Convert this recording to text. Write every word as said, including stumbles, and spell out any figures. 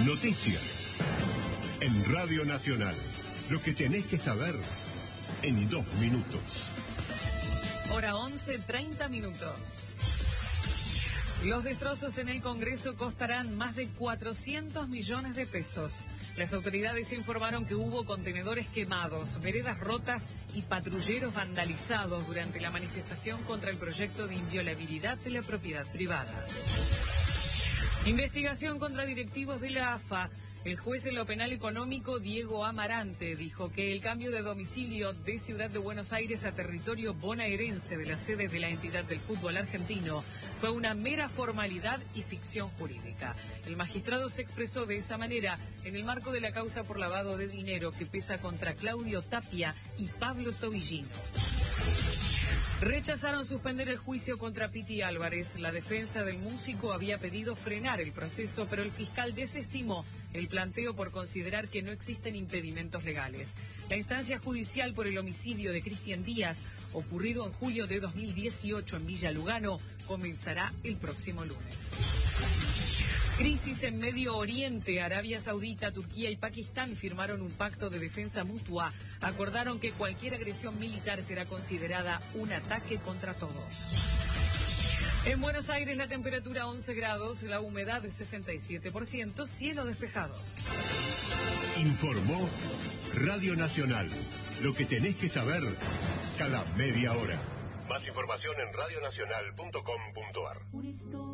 Noticias en Radio Nacional. Lo que tenés que saber en dos minutos. Hora once, treinta minutos. Los destrozos en el Congreso costarán más de cuatrocientos millones de pesos. Las autoridades informaron que hubo contenedores quemados, veredas rotas y patrulleros vandalizados durante la manifestación contra el proyecto de inviolabilidad de la propiedad privada. Investigación contra directivos de la A F A. El juez en lo penal económico, Diego Amarante, dijo que el cambio de domicilio de Ciudad de Buenos Aires a territorio bonaerense de la sede de la entidad del fútbol argentino fue una mera formalidad y ficción jurídica. El magistrado se expresó de esa manera en el marco de la causa por lavado de dinero que pesa contra Claudio Tapia y Pablo Tobillino. Rechazaron suspender el juicio contra Piti Álvarez. La defensa del músico había pedido frenar el proceso, pero el fiscal desestimó el planteo por considerar que no existen impedimentos legales. La instancia judicial por el homicidio de Cristian Díaz, ocurrido en julio de dos mil dieciocho en Villa Lugano, comenzará el próximo lunes. Crisis en Medio Oriente. Arabia Saudita, Turquía y Pakistán firmaron un pacto de defensa mutua. Acordaron que cualquier agresión militar será considerada un ataque contra todos. En Buenos Aires la temperatura once grados, la humedad de sesenta y siete por ciento, cielo despejado. Informó Radio Nacional. Lo que tenés que saber cada media hora. Más información en radio nacional punto com punto ar.